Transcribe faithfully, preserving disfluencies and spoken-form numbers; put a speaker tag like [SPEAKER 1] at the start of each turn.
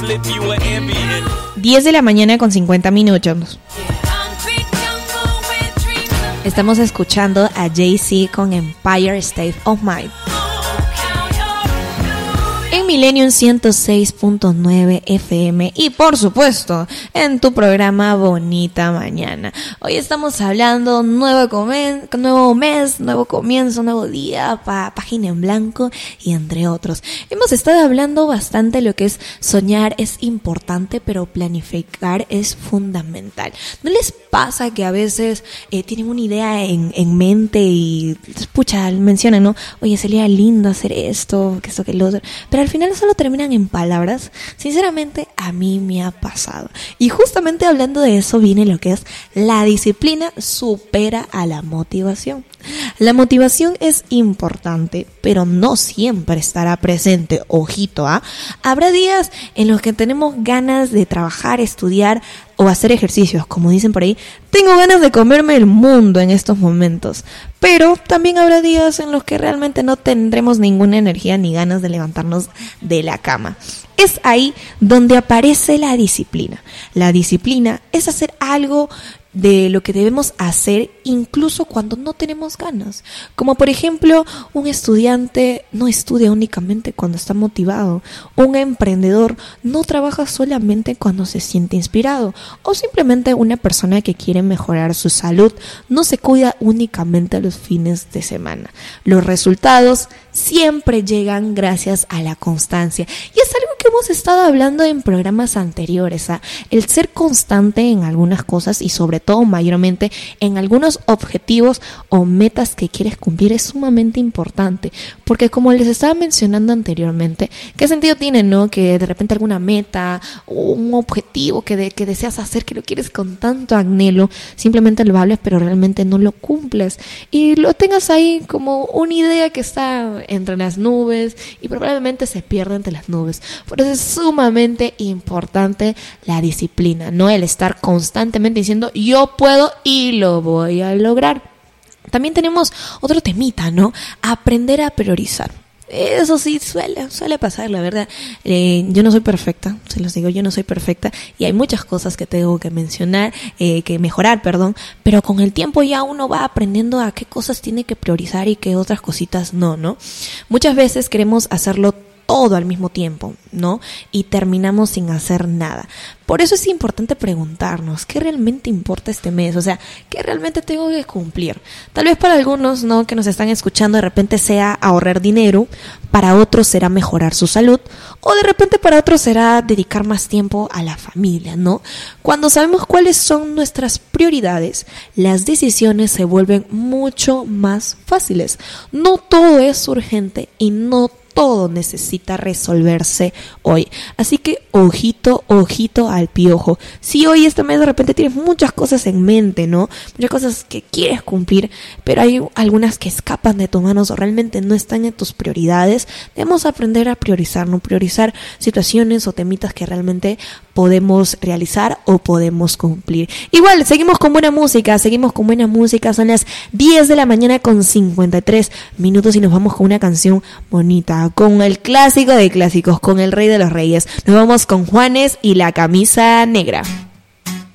[SPEAKER 1] diez de la mañana con cincuenta minutos. Estamos escuchando a Jay-Z con Empire State of Mind. En Millennium ciento seis punto nueve F M y por supuesto en tu programa Bonita Mañana. Hoy estamos hablando nuevo, comen- nuevo mes, nuevo comienzo, nuevo día, pa- página en blanco y entre otros. Hemos estado hablando bastante de lo que es soñar es importante, pero planificar es fundamental. ¿No les pasa que a veces eh, tienen una idea en, en mente y pucha, mencionan, ¿no? Oye, sería lindo hacer esto, que esto, que lo otro, pero al final solo terminan en palabras? Sinceramente, a mí me ha pasado. Y justamente hablando de eso viene lo que es la disciplina supera a la motivación. La motivación es importante, pero no siempre estará presente. Ojito, ¿ah? ¿eh? Habrá días en los que tenemos ganas de trabajar, estudiar o hacer ejercicios, como dicen por ahí. Tengo ganas de comerme el mundo en estos momentos. Pero también habrá días en los que realmente no tendremos ninguna energía ni ganas de levantarnos de la cama. Es ahí donde aparece la disciplina. La disciplina es hacer algo de lo que debemos hacer incluso cuando no tenemos ganas. Como por ejemplo, un estudiante no estudia únicamente cuando está motivado. Un emprendedor no trabaja solamente cuando se siente inspirado. O simplemente una persona que quiere mejorar su salud no se cuida únicamente los fines de semana. Los resultados siempre llegan gracias a la constancia. Y es algo que hemos estado hablando en programas anteriores, ¿eh? El ser constante en algunas cosas y sobre todo mayormente en algunos objetivos o metas que quieres cumplir es sumamente importante, porque como les estaba mencionando anteriormente, ¿qué sentido tiene, no? Que de repente alguna meta o un objetivo que, de, que deseas hacer, que lo quieres con tanto anhelo, simplemente lo hables pero realmente no lo cumples y lo tengas ahí como una idea que está entre las nubes y probablemente se pierda entre las nubes. Por eso es sumamente importante la disciplina, no el estar constantemente diciendo yo puedo y lo voy a lograr. También tenemos otro temita, ¿no? Aprender a priorizar. Eso sí, suele, suele pasar, la verdad. Eh, yo no soy perfecta, se los digo, yo no soy perfecta y hay muchas cosas que tengo que mencionar, eh, que mejorar, perdón, pero con el tiempo ya uno va aprendiendo a qué cosas tiene que priorizar y qué otras cositas no, ¿no? Muchas veces queremos hacerlo todo al mismo tiempo, ¿no? Y terminamos sin hacer nada. Por eso es importante preguntarnos, ¿qué realmente importa este mes? O sea, ¿qué realmente tengo que cumplir? Tal vez para algunos, ¿no?, que nos están escuchando, de repente sea ahorrar dinero, para otros será mejorar su salud, o de repente para otros será dedicar más tiempo a la familia, ¿no? Cuando sabemos cuáles son nuestras prioridades, las decisiones se vuelven mucho más fáciles. No todo es urgente y no todo necesita resolverse hoy. Así que ojito, ojito al piojo. Si hoy este mes de repente tienes muchas cosas en mente, ¿no? Muchas cosas que quieres cumplir, pero hay algunas que escapan de tus manos o realmente no están en tus prioridades, debemos aprender a priorizar, no priorizar situaciones o temitas que realmente podemos realizar o podemos cumplir. Igual, seguimos con buena música, seguimos con buena música. Son las diez de la mañana con cincuenta y tres minutos y nos vamos con una canción bonita, con el clásico de clásicos, con el rey de los reyes. Nos vamos con Juanes y la camisa negra.